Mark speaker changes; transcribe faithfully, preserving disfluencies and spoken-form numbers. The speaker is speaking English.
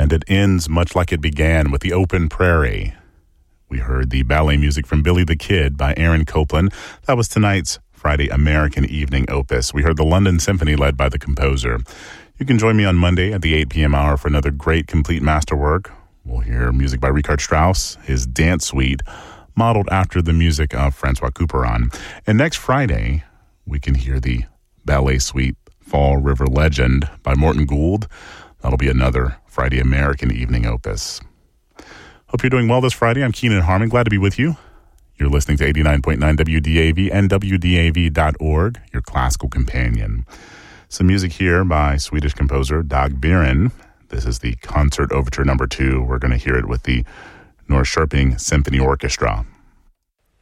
Speaker 1: And it ends much like it began with the open prairie. We heard the ballet music from Billy the Kid by Aaron Copland. That was tonight's Friday American Evening Opus. We heard the London Symphony led by the composer. You can join me on Monday at the eight p.m. hour for another great complete masterwork. We'll hear music by Richard Strauss, his Dance Suite, modeled after the music of Francois Couperin. And next Friday, we can hear the ballet suite Fall River Legend by Morton Gould. That'll be another Friday American Evening Opus. Hope you're doing well this Friday. I'm Keenan Harmon. Glad to be with you. You're listening to eighty-nine point nine W D A V and W D A V dot org, your classical companion. Some music here by Swedish composer Dag Biren. This is the Concert Overture Number Two. We're going to hear it with the Norrköping Symphony Orchestra.